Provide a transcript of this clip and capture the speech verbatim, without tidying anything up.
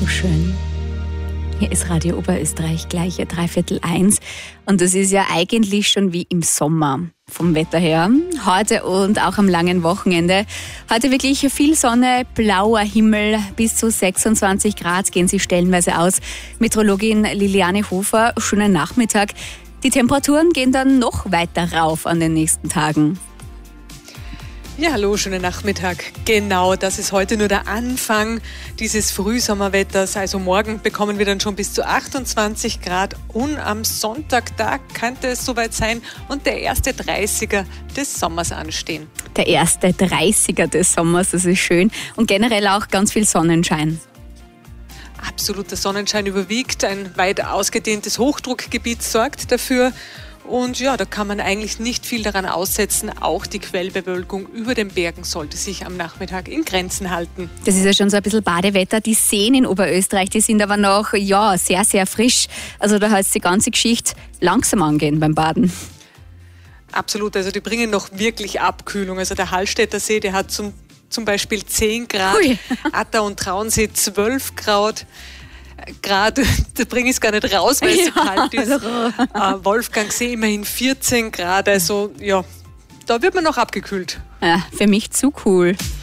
so schön. Hier ist Radio Oberösterreich, gleiche Dreiviertel eins. Und das ist ja eigentlich schon wie im Sommer vom Wetter her. Heute und auch am langen Wochenende. Heute wirklich viel Sonne, blauer Himmel, bis zu sechsundzwanzig Grad gehen sie stellenweise aus. Meteorologin Liliane Hofer, schönen Nachmittag. Die Temperaturen gehen dann noch weiter rauf an den nächsten Tagen. Ja, hallo, schönen Nachmittag. Genau, das ist heute nur der Anfang dieses Frühsommerwetters. Also morgen bekommen wir dann schon bis zu achtundzwanzig Grad und am Sonntag, da könnte es soweit sein und der erste dreißiger des Sommers anstehen. Der erste dreißiger des Sommers, das ist schön. Und generell auch ganz viel Sonnenschein. Absoluter Sonnenschein überwiegt. Ein weit ausgedehntes Hochdruckgebiet sorgt dafür. Und ja, da kann man eigentlich nicht viel daran aussetzen. Auch die Quellbewölkung über den Bergen sollte sich am Nachmittag in Grenzen halten. Das ist ja schon so ein bisschen Badewetter. Die Seen in Oberösterreich, die sind aber noch ja, sehr, sehr frisch. Also da heißt die ganze Geschichte langsam angehen beim Baden. Absolut, also die bringen noch wirklich Abkühlung. Also der Hallstätter See, der hat zum, zum Beispiel zehn Grad, Ui. Atter- und Traunsee zwölf Grad. Grad, da bringe ich es gar nicht raus, weil es so kalt ist. äh, Wolfgangsee immerhin vierzehn Grad, also ja, da wird man noch abgekühlt. Ja, für mich zu cool.